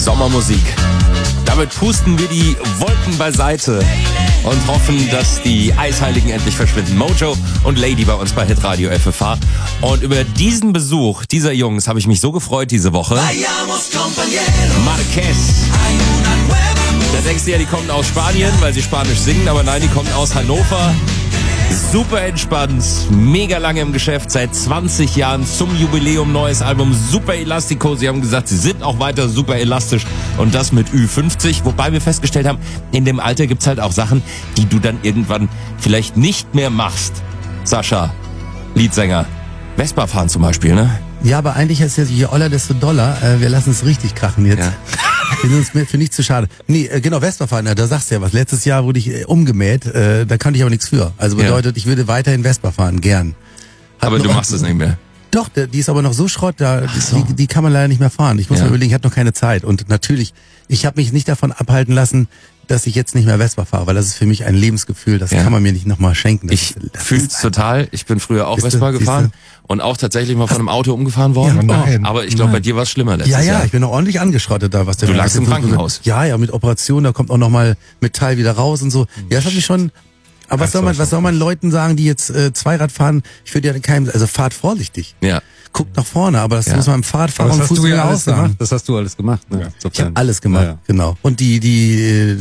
Sommermusik. Damit pusten wir die Wolken beiseite und hoffen, dass die Eisheiligen endlich verschwinden. Mojo und Lady bei uns bei Hitradio FFH. Und über diesen Besuch dieser Jungs habe ich mich so gefreut diese Woche. Marquez. Da denkst du ja, die kommen aus Spanien, weil sie Spanisch singen, aber nein, die kommen aus Hannover. Super entspannt, mega lange im Geschäft, seit 20 Jahren, zum Jubiläum neues Album, super elastico. Sie haben gesagt, sie sind auch weiter super elastisch und das mit Ü50, wobei wir festgestellt haben, in dem Alter gibt's halt auch Sachen, die du dann irgendwann vielleicht nicht mehr machst. Sascha, Leadsänger, Vespa fahren zum Beispiel, ne? Ja, aber eigentlich ist ja je oller, desto doller. Wir lassen es richtig krachen jetzt. Ja. Wir sind uns für nichts zu schade. Nee, genau, Vespa fahren, da sagst du ja was. Letztes Jahr wurde ich umgemäht, da kannte ich aber nichts für. Also bedeutet, ich würde weiterhin Vespa fahren, gern. Aber du machst es nicht mehr. Doch, die ist aber noch so Schrott, die kann man leider nicht mehr fahren. Ich muss mir überlegen, ich hatte noch keine Zeit. Und natürlich, ich habe mich nicht davon abhalten lassen, dass ich jetzt nicht mehr Vespa fahre, weil das ist für mich ein Lebensgefühl, das kann man mir nicht nochmal schenken. Ich fühl's total. Ich bin früher auch Vespa gefahren und auch tatsächlich mal von einem Auto umgefahren worden. Ja, nein. Aber ich glaube, bei dir war es schlimmer letztes Jahr. Ja, ich bin noch ordentlich angeschrottet da, was der. Du lagst im Krankenhaus. Ja, mit Operation, da kommt auch nochmal Metall wieder raus und so. Ja, das hat mich schon. Aber was soll man Leuten sagen, die jetzt Zweirad fahren? Ich würde ja keinem, also fahrt vorsichtig. Ja. Guckt nach vorne, aber das muss man im Fahrradfahrer und Fußgänger auch sagen. Das hast du alles gemacht, ne? Ja. Ich habe alles gemacht, genau. Und die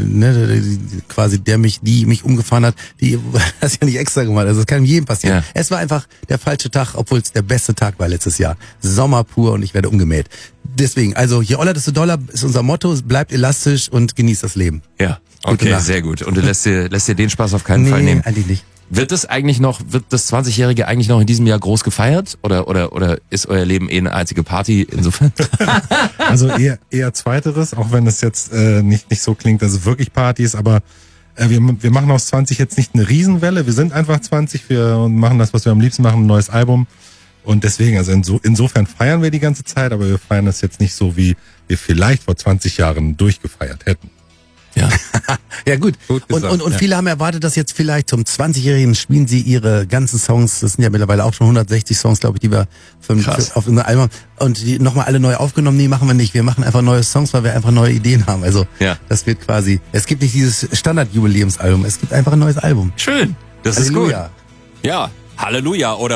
quasi die mich umgefahren hat, die das ja nicht extra gemacht. Also das kann jedem passieren. Ja. Es war einfach der falsche Tag, obwohl es der beste Tag war letztes Jahr. Sommer pur und ich werde umgemäht. Deswegen, also je oller, desto doller ist unser Motto. Bleibt elastisch und genießt das Leben. Ja, okay, sehr gut. Und du lässt dir den Spaß auf keinen Fall nehmen. Nee, eigentlich nicht. Wird das 20-Jährige eigentlich noch in diesem Jahr groß gefeiert? Oder ist euer Leben eine einzige Party insofern? Also eher zweiteres, auch wenn es jetzt nicht so klingt, dass es wirklich Party ist, aber wir machen aus 20 jetzt nicht eine Riesenwelle. Wir sind einfach 20, wir machen das, was wir am liebsten machen, ein neues Album. Und deswegen, also insofern feiern wir die ganze Zeit, aber wir feiern das jetzt nicht so, wie wir vielleicht vor 20 Jahren durchgefeiert hätten. Ja. Ja, gut. Und viele haben erwartet, dass jetzt vielleicht zum 20-Jährigen spielen sie ihre ganzen Songs. Das sind ja mittlerweile auch schon 160 Songs, glaube ich, die wir auf unser Album, und die nochmal alle neu aufgenommen. Nee, machen wir nicht. Wir machen einfach neue Songs, weil wir einfach neue Ideen haben. Also, das wird quasi, es gibt nicht dieses Standard-Jubiläumsalbum. Es gibt einfach ein neues Album. Schön. Das Halleluja. Ist gut. Ja. Halleluja. Oder